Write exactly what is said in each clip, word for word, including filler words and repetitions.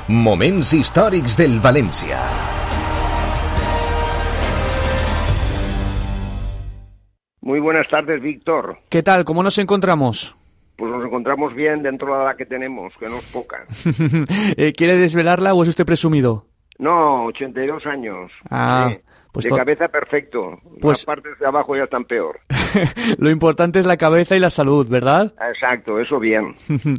Moments històrics del València. Muy buenas tardes, Víctor. ¿Qué tal? ¿Cómo nos encontramos? Pues nos encontramos bien dentro de la que tenemos, que no es poca. ¿Quiere desvelarla o es usted presumido? No, ochenta y dos años. Ah, sí. Pues de to... cabeza perfecto. Pues... Las partes de abajo ya están peor. Lo importante es la cabeza y la salud, ¿verdad? Exacto, eso bien.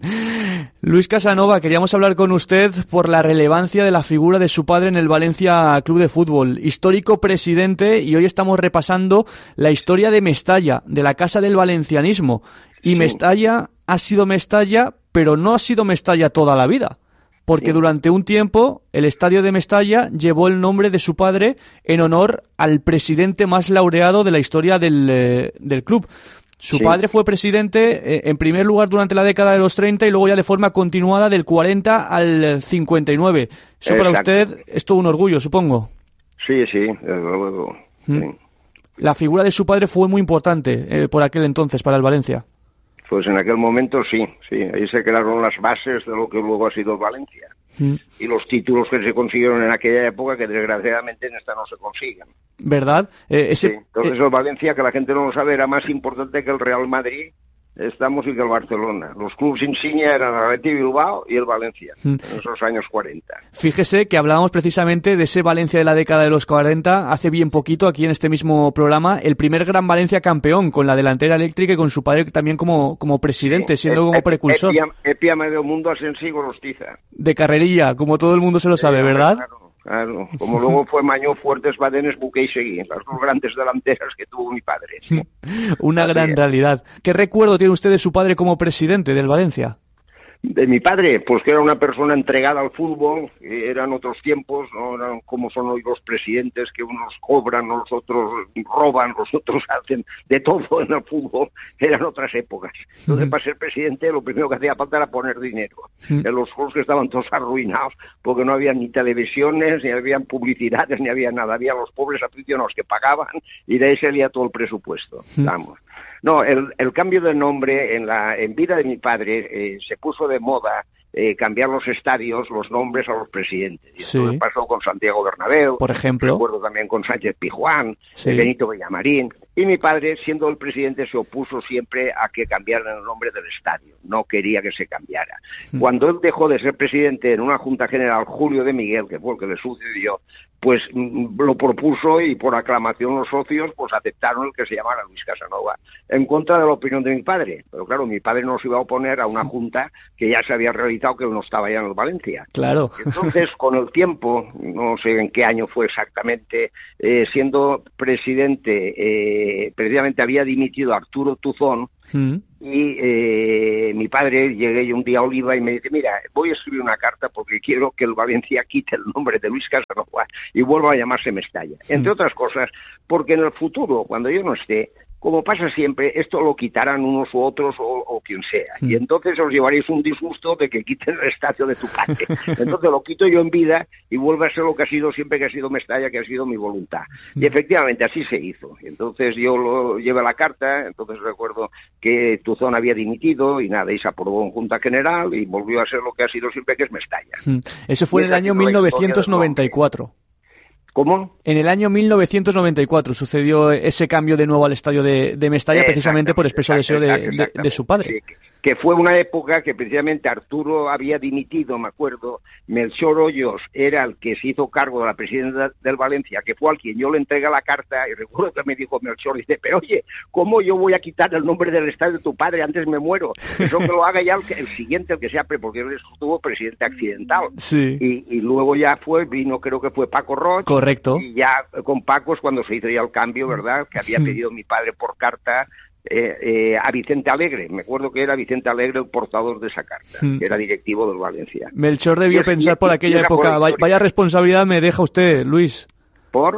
Luis Casanova, queríamos hablar con usted por la relevancia de la figura de su padre en el Valencia Club de Fútbol, histórico presidente, y hoy estamos repasando la historia de Mestalla, de la Casa del Valencianismo. Y sí. Mestalla ha sido Mestalla, pero no ha sido Mestalla toda la vida. Porque sí. Durante un tiempo el estadio de Mestalla llevó el nombre de su padre en honor al presidente más laureado de la historia del, eh, del club. Su sí. padre fue presidente eh, en primer lugar durante la década de los treinta y luego ya de forma continuada del cuarenta al cincuenta y nueve. Eso Exacto. Para usted es todo un orgullo, supongo. Sí, sí, desde luego. ¿Mm? Sí. La figura de su padre fue muy importante eh, por aquel entonces para el Valencia. Pues en aquel momento sí, sí, ahí se crearon las bases de lo que luego ha sido el Valencia. Mm. Y los títulos que se consiguieron en aquella época que desgraciadamente en esta no se consiguen. ¿Verdad? Eh, ese, sí, entonces eh... el Valencia, que la gente no lo sabe, era más importante que el Real Madrid, estamos y que el Barcelona. Los clubes insignia eran el Athletic Bilbao y el Valencia, mm. en esos años cuarenta. Fíjese que hablábamos precisamente de ese Valencia de la década de los cuarenta, hace bien poquito aquí en este mismo programa, el primer gran Valencia campeón, con la delantera eléctrica y con su padre también como, como presidente, sí. siendo e, como e, precursor. Epia, epia medio mundo Asensi y Gorostiza. De carrerilla, como todo el mundo se lo sabe, sí, ¿verdad? Claro. Claro, como luego fue Mañó, Fuertes, Badenes, Buque y Seguí, las dos grandes delanteras que tuvo mi padre. ¿Sí? Una Así gran es. realidad. ¿Qué recuerdo tiene usted de su padre como presidente del Valencia? De mi padre, pues que era una persona entregada al fútbol, eran otros tiempos, no eran como son hoy los presidentes, que unos cobran, los otros roban, los otros hacen de todo en el fútbol, eran otras épocas. Entonces, uh-huh. para ser presidente, lo primero que hacía falta era poner dinero. Uh-huh. En los juegos que estaban todos arruinados, porque no había ni televisiones, ni había publicidades, ni había nada, había los pobres aficionados que pagaban, y de ahí salía todo el presupuesto, uh-huh. vamos. No, el, el cambio de nombre en la en vida de mi padre eh, se puso de moda eh, cambiar los estadios, los nombres a los presidentes. Y sí. Esto pasó con Santiago Bernabéu, por ejemplo. Recuerdo también con Sánchez Pizjuán, sí. Benito Villamarín. Y mi padre, siendo el presidente, se opuso siempre a que cambiaran el nombre del estadio. No quería que se cambiara. Mm. Cuando él dejó de ser presidente en una Junta General, Julio de Miguel, que fue el que le sucedió, pues lo propuso y por aclamación los socios pues aceptaron el que se llamara Luis Casanova, en contra de la opinión de mi padre. Pero claro, mi padre no se iba a oponer a una junta que ya se había realizado, que no estaba ya en el Valencia. Claro. Entonces, con el tiempo, no sé en qué año fue exactamente, eh, siendo presidente, eh, precisamente había dimitido Arturo Tuzón, mm. y eh, mi padre, llegué yo un día a Oliva y me dice, mira, voy a escribir una carta porque quiero que el Valencia quite el nombre de Luis Casanova y vuelva a llamarse Mestalla. Entre otras cosas, porque en el futuro, cuando yo no esté, como pasa siempre, esto lo quitarán unos u otros o, o quien sea. Y entonces os llevaréis un disgusto de que quiten el estadio de tu padre. Entonces lo quito yo en vida y vuelve a ser lo que ha sido siempre, que ha sido Mestalla, que ha sido mi voluntad. Y efectivamente así se hizo. Entonces yo lo llevé la carta, entonces recuerdo que Tuzón había dimitido y nada, y se aprobó en Junta General y volvió a ser lo que ha sido siempre, que es Mestalla. Eso fue en el año mil novecientos noventa y cuatro. ¿Cómo? En el año mil novecientos noventa y cuatro sucedió ese cambio de nuevo al estadio de, de Mestalla, precisamente por expreso deseo de, de, de su padre. Sí, que fue una época que precisamente Arturo había dimitido, me acuerdo, Melchor Hoyos era el que se hizo cargo de la presidencia del Valencia, que fue al quien yo le entregué la carta, y recuerdo que me dijo Melchor, dice, pero oye, ¿cómo yo voy a quitar el nombre del estadio de tu padre? Antes me muero. Eso que lo haga ya el, el siguiente, el que sea, porque él estuvo presidente accidental. Sí. Y, y luego ya fue, vino, creo que fue Paco Roig. Correcto. Y ya con Paco es cuando se hizo ya el cambio, ¿verdad? Que había pedido mi padre por carta, Eh, eh, a Vicente Alegre, me acuerdo que era Vicente Alegre el portador de esa carta, mm. que era directivo del Valencia. Melchor debió es, pensar y, por aquella época, vaya, vaya responsabilidad me deja usted, Luis. ¿Por?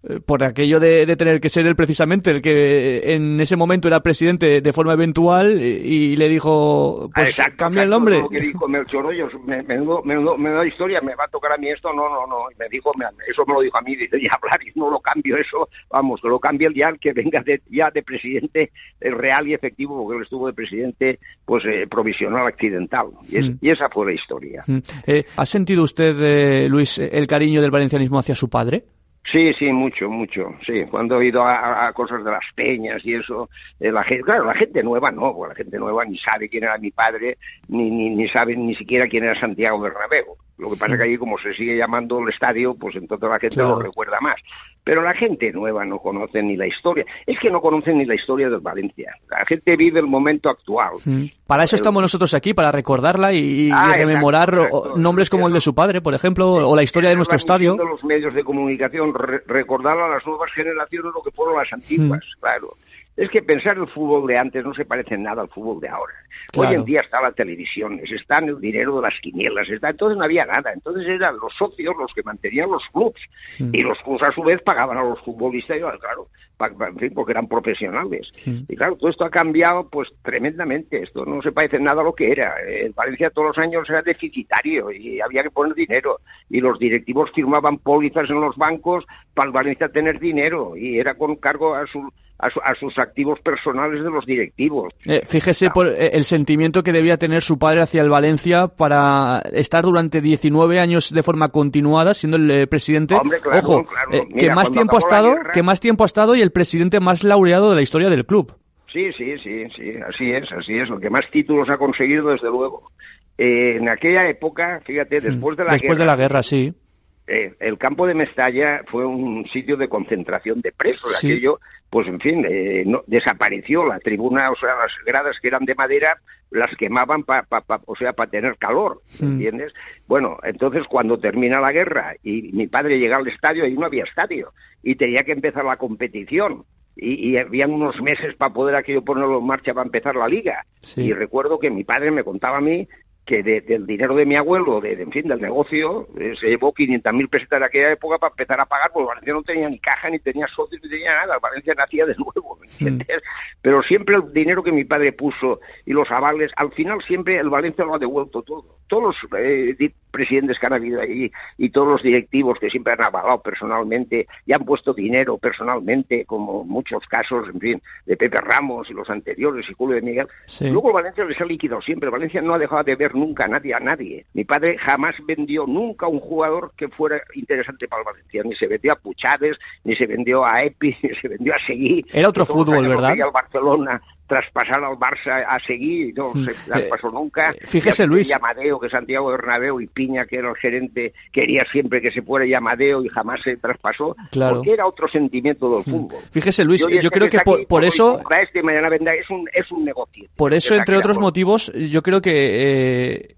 por aquello de, de tener que ser él precisamente el que en ese momento era presidente de forma eventual y, y le dijo, pues exacto, cambia exacto, el nombre. Lo que dijo Melchor Hoyos, me, menudo, menudo, menudo historia, me va a tocar a mí esto, no, no, no, y me dijo, me, eso me lo dijo a mí, dice, ya hablar, y no lo cambio eso, vamos, que lo cambie el ya, que venga de, ya de presidente el real y efectivo, porque él estuvo de presidente, pues, eh, provisional accidental, y, es, mm. y esa fue la historia. Mm. Eh, ¿Ha sentido usted, eh, Luis, el cariño del valencianismo hacia su padre? Sí, sí, mucho, mucho, sí. Cuando he ido a, a cosas de las peñas y eso, eh, la gente, claro, la gente nueva no, pues la gente nueva ni sabe quién era mi padre, ni, ni, ni sabe ni siquiera quién era Santiago Bernabéu. Lo que pasa es que allí, como se sigue llamando el estadio, pues entonces la gente claro. lo recuerda más. Pero la gente nueva no conoce ni la historia. Es que no conocen ni la historia del Valencia. La gente vive el momento actual. Mm. Para eso el... estamos nosotros aquí, para recordarla y, ah, y rememorar exacto, exacto. nombres como el de su padre, por ejemplo, o la historia de nuestro estadio. Los medios de comunicación, re recordar a las nuevas generaciones lo que fueron las antiguas, mm. claro. Es que pensar el fútbol de antes no se parece en nada al fútbol de ahora. Claro. Hoy en día está la televisión, está el dinero de las quinielas, está, entonces no había nada. Entonces eran los socios los que mantenían los clubs. Sí. Y los clubs a su vez pagaban a los futbolistas, y, claro, pa, pa, en fin, porque eran profesionales. Sí. Y claro, todo esto ha cambiado pues tremendamente. Esto no se parece en nada a lo que era. El Valencia todos los años era deficitario y había que poner dinero. Y los directivos firmaban pólizas en los bancos para el Valencia tener dinero. Y era con cargo a su... A, su, a sus activos personales de los directivos. Eh, fíjese claro. por el sentimiento que debía tener su padre hacia el Valencia para estar durante diecinueve años de forma continuada siendo el eh, presidente. Hombre, claro, Ojo, claro. Eh, Mira, que más tiempo ha estado, guerra... que más tiempo ha estado y el presidente más laureado de la historia del club. Sí, sí, sí, sí, así es, así es, lo que más títulos ha conseguido desde luego. Eh, en aquella época, fíjate, después de la después guerra, de la guerra, sí. Eh, el campo de Mestalla fue un sitio de concentración de presos. Sí. Aquello, pues en fin, eh, no, desapareció la tribuna, o sea, las gradas que eran de madera las quemaban para, pa, pa, o sea, para tener calor, ¿me mm. entiendes? Bueno, entonces cuando termina la guerra y mi padre llega al estadio, ahí no había estadio y tenía que empezar la competición. Y, y habían unos meses para poder aquello ponerlo en marcha para empezar la liga. Sí. Y recuerdo que mi padre me contaba a mí que de, del dinero de mi abuelo, de, de en fin, del negocio, eh, se llevó quinientas mil pesetas de aquella época para empezar a pagar, porque Valencia no tenía ni caja, ni tenía socios, ni tenía nada, Valencia nacía de nuevo, ¿me entiendes? Mm. Pero siempre el dinero que mi padre puso y los avales, al final siempre el Valencia lo ha devuelto todo. Todos los eh, presidentes que han habido ahí y todos los directivos que siempre han avalado personalmente y han puesto dinero personalmente, como muchos casos, en fin, de Pepe Ramos y los anteriores y Julio de Miguel. Sí. Luego el Valencia les ha liquidado siempre, el Valencia no ha dejado de ver nunca a nadie a nadie. Mi padre jamás vendió nunca un jugador que fuera interesante para el Valencia, ni se vendió a Puchades, ni se vendió a Epi, ni se vendió a Seguí. Era otro fútbol, ¿verdad? Al Barcelona traspasar al Barça a Seguí, no se traspasó eh, nunca. Fíjese, Luis. Y Amadeo, que Santiago Bernabéu y Piña, que era el gerente, quería siempre que se fuera Amadeo y jamás se traspasó, claro. porque era otro sentimiento del fútbol. Fíjese, Luis, yo, yo creo que por, por eso... Este, mañana vendrá, es un, es un negocio. Por eso, entre otros motivos, yo creo que... Eh,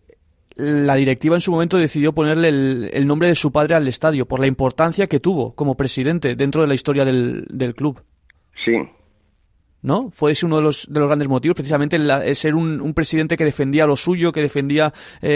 la directiva en su momento decidió ponerle el, el nombre de su padre al estadio, por la importancia que tuvo como presidente dentro de la historia del, del club. Sí. ¿No? Fue ese uno de los, de los grandes motivos, precisamente el, el ser un, un presidente que defendía lo suyo, que defendía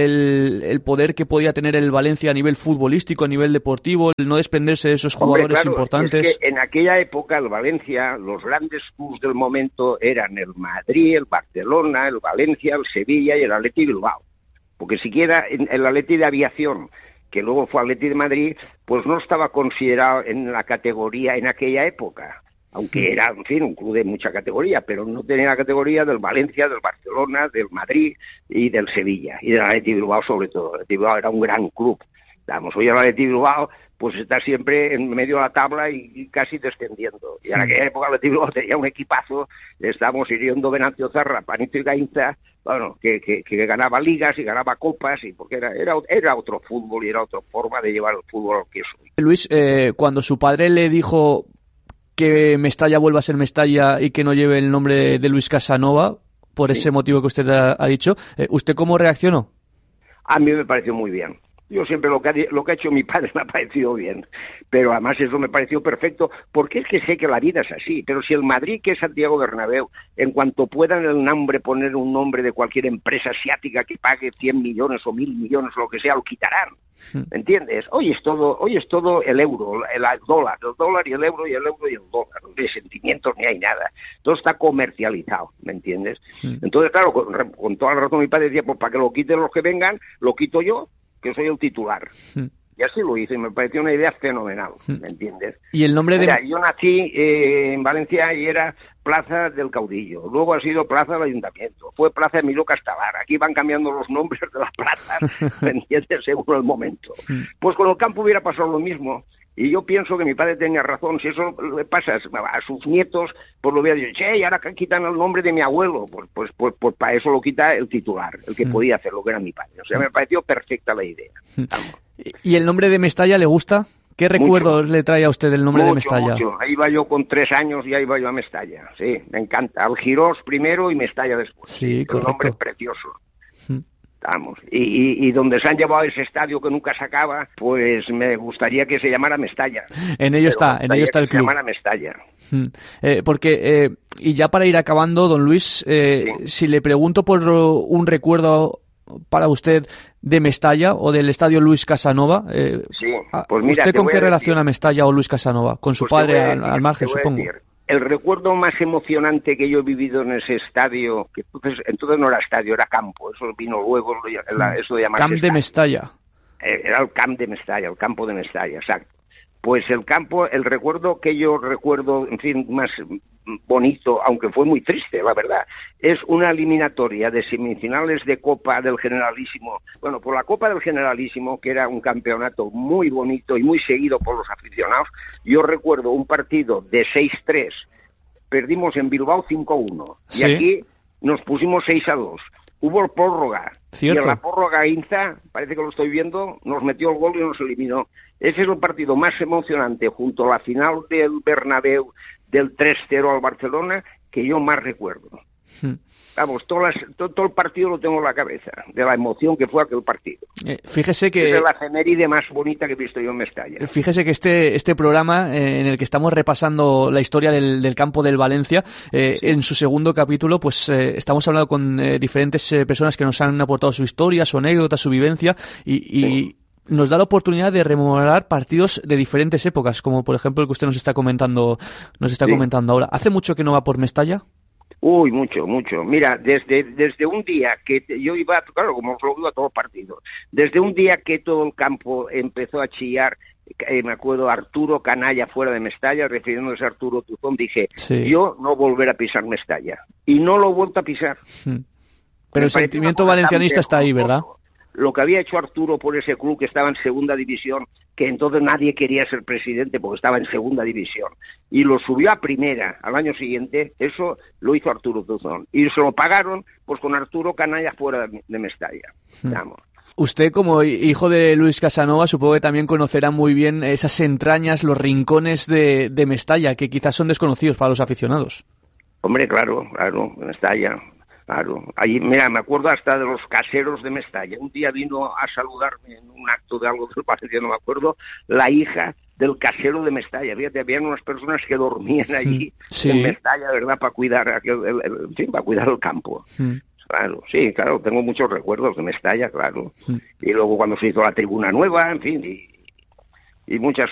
el, el poder que podía tener el Valencia a nivel futbolístico, a nivel deportivo, el no desprenderse de esos jugadores Hombre, claro, importantes. Es que en aquella época el Valencia, los grandes clubes del momento eran el Madrid, el Barcelona, el Valencia, el Sevilla y el Atleti Bilbao. Porque siquiera el Atleti de Aviación, que luego fue Atleti de Madrid, pues no estaba considerado en la categoría en aquella época. Aunque era, en fin, un club de mucha categoría, pero no tenía la categoría del Valencia, del Barcelona, del Madrid y del Sevilla, y del Atleti Bilbao sobre todo. El Atleti Bilbao era un gran club. Vamos, hoy el Atleti Bilbao pues está siempre en medio de la tabla y, y casi descendiendo. Y en aquella época el Atleti Bilbao tenía un equipazo, estábamos hiriendo Venancio Zarra, Panito y Gainza, bueno, que, que, que ganaba ligas y ganaba copas, y porque era, era, era otro fútbol y era otra forma de llevar el fútbol al que es hoy. Luis, eh, cuando su padre le dijo que Mestalla vuelva a ser Mestalla y que no lleve el nombre de Luis Casanova, por sí. ese motivo que usted ha, ha dicho, eh, ¿usted cómo reaccionó? A mí me pareció muy bien. Yo siempre lo que, ha, lo que ha hecho mi padre me ha parecido bien, pero además eso me pareció perfecto, porque es que sé que la vida es así, pero si el Madrid, que es Santiago Bernabéu, en cuanto puedan el nombre poner un nombre de cualquier empresa asiática que pague cien millones o mil millones, lo que sea, lo quitarán, ¿me entiendes? Hoy es todo, hoy es todo el euro, el, el dólar, el dólar y el euro y el euro y el dólar, no hay sentimientos ni hay nada, todo está comercializado, ¿me entiendes? Entonces, claro, con, con toda la razón mi padre decía, pues para que lo quiten los que vengan, lo quito yo, que soy el titular. Mm. Y así lo hice, y me pareció una idea fenomenal, ¿me entiendes? Y el nombre de... Mira, yo nací eh, en Valencia y era Plaza del Caudillo, luego ha sido Plaza del Ayuntamiento, fue Plaza Emilio Castabar, aquí van cambiando los nombres de las plazas, ¿me entiendes? Según el momento. Mm. Pues con el campo hubiera pasado lo mismo. Y yo pienso que mi padre tenía razón. Si eso le pasa a sus nietos, pues lo hubiera dicho, che, y ahora quitan el nombre de mi abuelo. Pues, pues, pues, pues para eso lo quita el titular, el que mm. podía hacer lo que era mi padre. O sea, me pareció perfecta la idea. Vamos. ¿Y el nombre de Mestalla le gusta? ¿Qué recuerdos mucho, le trae a usted el nombre mucho, de Mestalla? Mucho. Ahí iba yo con tres años y ahí iba yo a Mestalla. Sí, me encanta. Algirós primero y Mestalla después. Sí, correcto. Un nombre precioso. Mm. Vamos, y, y, y donde se han llevado ese estadio que nunca se acaba, pues me gustaría que se llamara Mestalla. En ello está, en ello está el club. Se llamara Mestalla. Hmm. Eh, porque, eh, y ya para ir acabando, don Luis, eh, sí. si le pregunto por un recuerdo para usted de Mestalla o del estadio Luis Casanova, eh, sí. pues mira, ¿usted con qué decir... relaciona Mestalla o Luis Casanova? ¿Con su pues padre al, decir, al margen, supongo? Decir. El recuerdo más emocionante que yo he vivido en ese estadio, que entonces, entonces no era estadio, era campo, eso vino luego, eso de llamarse Camp de Mestalla. Era el Camp de Mestalla, el campo de Mestalla, exacto. Pues el campo, el recuerdo que yo recuerdo, en fin, más bonito, aunque fue muy triste, la verdad, es una eliminatoria de semifinales de Copa del Generalísimo. Bueno, por la Copa del Generalísimo, que era un campeonato muy bonito y muy seguido por los aficionados, yo recuerdo un partido de seis tres, perdimos en Bilbao cinco uno, ¿sí? Y aquí nos pusimos seis a dos. Hubo prórroga, ¿cierto? Y en la prórroga Inza, parece que lo estoy viendo, nos metió el gol y nos eliminó. Ese es el partido más emocionante, junto a la final del Bernabéu, del tres cero al Barcelona, que yo más recuerdo. Hmm. Vamos, todas las, todo, todo el partido lo tengo en la cabeza, de la emoción que fue aquel partido. Eh, fíjese que... Es la efeméride más bonita que he visto yo en Mestalla. Fíjese que este, este programa, eh, en el que estamos repasando la historia del, del campo del Valencia, eh, en su segundo capítulo, pues eh, estamos hablando con eh, diferentes eh, personas que nos han aportado su historia, su anécdota, su vivencia, y... y sí. Nos da la oportunidad de rememorar partidos de diferentes épocas, como por ejemplo el que usted nos está comentando, nos está sí. comentando ahora. ¿Hace mucho que no va por Mestalla? Uy, mucho, mucho. Mira, desde desde un día que yo iba, claro, como lo digo a todos los partidos, desde un día que todo el campo empezó a chillar, eh, me acuerdo Arturo Canalla fuera de Mestalla, refiriéndose a Arturo Tuzón, dije, sí. yo no volver a pisar Mestalla. Y no lo he vuelto a pisar. Hmm. Pero el sentimiento valencianista está ahí, ¿verdad? Lo que había hecho Arturo por ese club que estaba en segunda división, que entonces nadie quería ser presidente porque estaba en segunda división, y lo subió a primera al año siguiente, eso lo hizo Arturo Tuzón. Y se lo pagaron pues con Arturo Canalla fuera de Mestalla. Vamos. Usted, como hijo de Luis Casanova, supongo que también conocerá muy bien esas entrañas, los rincones de, de Mestalla, que quizás son desconocidos para los aficionados. Hombre, claro, claro, Mestalla... Claro, ahí, mira, me acuerdo hasta de los caseros de Mestalla. Un día vino a saludarme en un acto de algo del Valencia, no me acuerdo, la hija del casero de Mestalla. Fíjate, habían unas personas que dormían allí sí. en Mestalla, ¿verdad?, para cuidar aquel, el, el, el, sí, para cuidar el campo. Sí. Claro, sí, claro, tengo muchos recuerdos de Mestalla, claro. Sí. Y luego cuando se hizo la tribuna nueva, en fin, y, y muchas